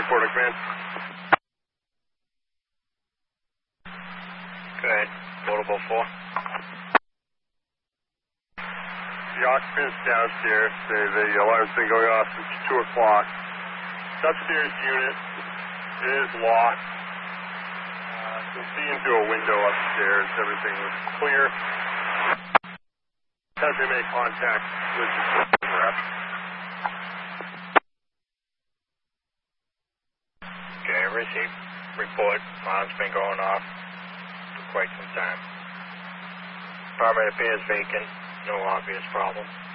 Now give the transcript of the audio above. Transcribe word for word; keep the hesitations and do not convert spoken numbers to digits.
Porter, command. Go ahead. Portable four. The occupants downstairs say the alarm's been going off since two o'clock. The upstairs unit is locked. Uh, you can see into a window upstairs. Everything was clear. As they make contact with the rep. Okay, receive. Report. Alarm's been going off for quite some time. Apartment appears vacant. No obvious problem.